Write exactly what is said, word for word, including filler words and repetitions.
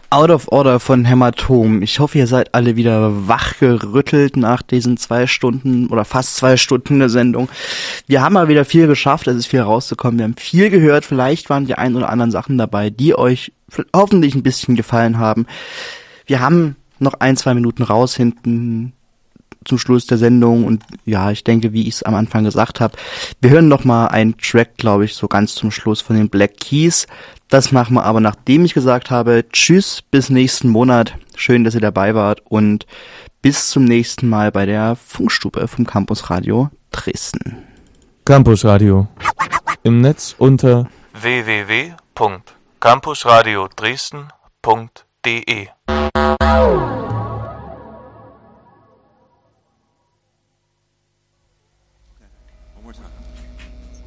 Out of Order von Hämatom. Ich hoffe, ihr seid alle wieder wachgerüttelt nach diesen zwei Stunden oder fast zwei Stunden der Sendung. Wir haben mal wieder viel geschafft, es ist viel rauszukommen. Wir haben viel gehört. Vielleicht waren die ein oder anderen Sachen dabei, die euch hoffentlich ein bisschen gefallen haben. Wir haben noch ein, zwei Minuten raus hinten zum Schluss der Sendung und ja, ich denke, wie ich es am Anfang gesagt habe, wir hören noch mal einen Track, glaube ich, so ganz zum Schluss von den Black Keys. Das machen wir aber, nachdem ich gesagt habe, tschüss, bis nächsten Monat. Schön, dass ihr dabei wart und bis zum nächsten Mal bei der Funkstube vom Campus Radio Dresden. Campus Radio. Im Netz unter w w w punkt campusradio dresden punkt d e